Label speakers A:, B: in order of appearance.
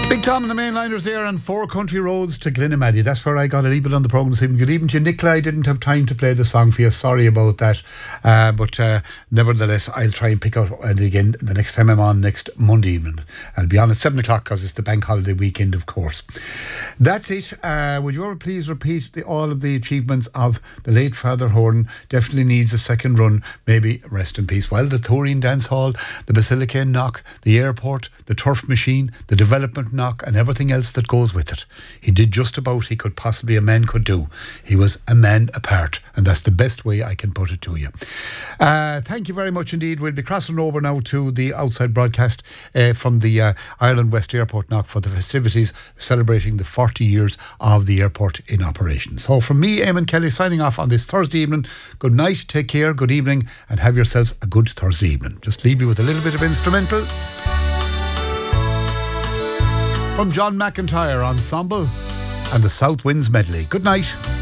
A: Big Tom and the mainliners there on 4 country roads to Glenamaddy. That's where I got a little bit on the programme this evening. Good evening to you, Nicola. I didn't have time to play the song for you. Sorry about that. But nevertheless, I'll try and pick out it again the next time I'm on next Monday evening. I'll be on at 7 o'clock because it's the bank holiday weekend, of course. That's it. Would you ever please repeat all of the achievements of the late Father Horn? Definitely needs a second run. Maybe rest in peace. Well, the Taurine Dance Hall, the Basilica in Knock, the airport, the turf machine, the development Knock, and everything else that goes with it. He did just about he could possibly a man could do. He was a man apart, and that's the best way I can put it to you. Thank you very much indeed. We'll be crossing over now to the outside broadcast from the Ireland West Airport Knock for the festivities celebrating the 40 years of the airport in operation. So from me, Eamon Kelly, signing off on this Thursday evening. Good night, take care, good evening, and have yourselves a good Thursday evening. Just leave you with a little bit of instrumental from John McIntyre Ensemble and the South Winds Medley. Good night.